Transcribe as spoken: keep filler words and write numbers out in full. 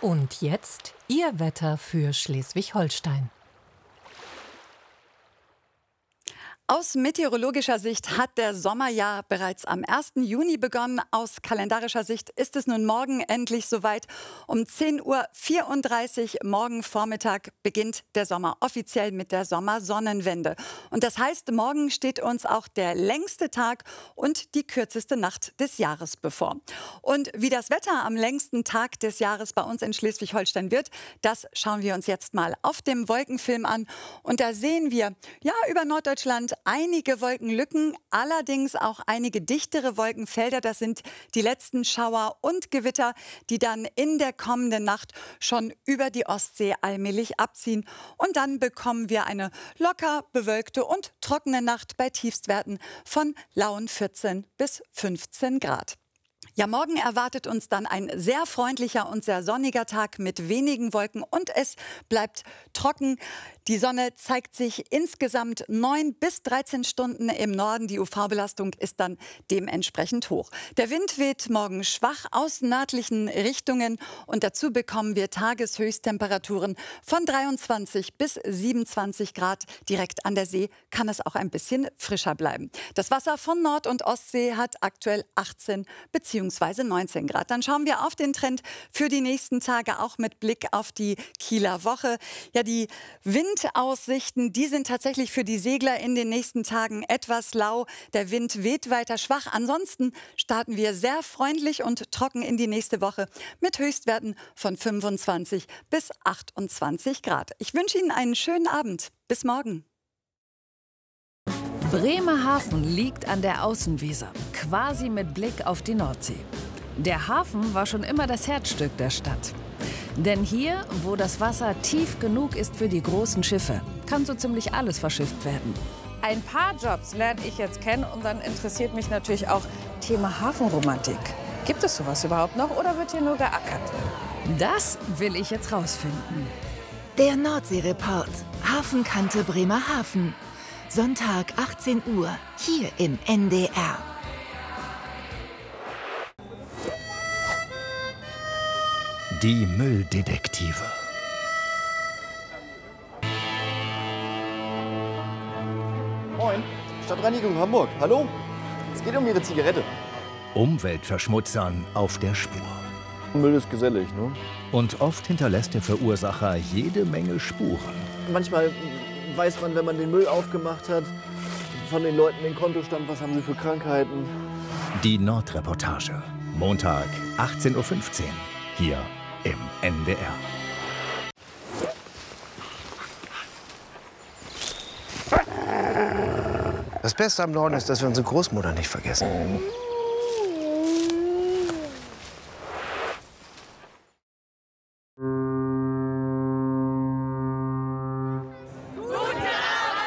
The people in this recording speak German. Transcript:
Und jetzt Ihr Wetter für Schleswig-Holstein. Aus meteorologischer Sicht hat der Sommer ja bereits am ersten Juni begonnen. Aus kalendarischer Sicht ist es nun morgen endlich soweit. Um zehn Uhr vierunddreißig morgen Vormittag beginnt der Sommer offiziell mit der Sommersonnenwende. Und das heißt, morgen steht uns auch der längste Tag und die kürzeste Nacht des Jahres bevor. Und wie das Wetter am längsten Tag des Jahres bei uns in Schleswig-Holstein wird, das schauen wir uns jetzt mal auf dem Wolkenfilm an. Und da sehen wir, ja, über Norddeutschland einige Wolkenlücken, allerdings auch einige dichtere Wolkenfelder. Das sind die letzten Schauer und Gewitter, die dann in der kommenden Nacht schon über die Ostsee allmählich abziehen. Und dann bekommen wir eine locker bewölkte und trockene Nacht bei Tiefstwerten von lauen vierzehn bis fünfzehn Grad. Ja, morgen erwartet uns dann ein sehr freundlicher und sehr sonniger Tag mit wenigen Wolken und es bleibt trocken. Die Sonne zeigt sich insgesamt neun bis dreizehn Stunden im Norden. Die U V-Belastung ist dann dementsprechend hoch. Der Wind weht morgen schwach aus nördlichen Richtungen und dazu bekommen wir Tageshöchsttemperaturen von dreiundzwanzig bis siebenundzwanzig Grad. Direkt an der See kann es auch ein bisschen frischer bleiben. Das Wasser von Nord- und Ostsee hat aktuell achtzehn bzw. neunzehn Grad. Dann schauen wir auf den Trend für die nächsten Tage, auch mit Blick auf die Kieler Woche. Ja, die Windaussichten, die sind tatsächlich für die Segler in den nächsten Tagen etwas lau. Der Wind weht weiter schwach. Ansonsten starten wir sehr freundlich und trocken in die nächste Woche mit Höchstwerten von fünfundzwanzig bis achtundzwanzig Grad. Ich wünsche Ihnen einen schönen Abend. Bis morgen. Bremerhaven liegt an der Außenweser, quasi mit Blick auf die Nordsee. Der Hafen war schon immer das Herzstück der Stadt. Denn hier, wo das Wasser tief genug ist für die großen Schiffe, kann so ziemlich alles verschifft werden. Ein paar Jobs lerne ich jetzt kennen und dann interessiert mich natürlich auch Thema Hafenromantik. Gibt es sowas überhaupt noch oder wird hier nur geackert? Das will ich jetzt rausfinden. Der Nordsee-Report. Hafenkante Bremerhaven. Sonntag, achtzehn Uhr, hier im N D R. Die Mülldetektive. Moin, Stadtreinigung Hamburg. Hallo? Es geht um Ihre Zigarette. Umweltverschmutzern auf der Spur. Müll ist gesellig, ne? Und oft hinterlässt der Verursacher jede Menge Spuren. Manchmal weiß man, wenn man den Müll aufgemacht hat, von den Leuten den Kontostand, was haben sie für Krankheiten. Die Nordreportage. Montag, achtzehn Uhr fünfzehn. Hier im N D R. Das Beste am Norden ist, dass wir unsere Großmutter nicht vergessen.